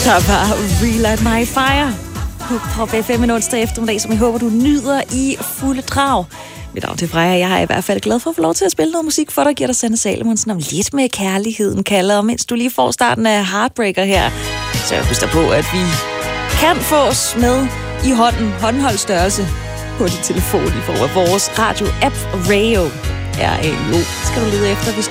Der var Relight My Fire på Pop FM en onsdag eftermiddag, som jeg håber, du nyder i fulde drag. Mit navn til Freja. Jeg er i hvert fald glad for at få lov til at spille noget musik for dig, giver dig Sanne Salomonsen om lidt med kærligheden kalder, og mens du lige får starten af Heartbreaker her, så jeg husker på, at vi kan fås med i håndholdt størrelse på din telefon i form af vores radio-app Radio. R-A-O skal du lede efter, hvis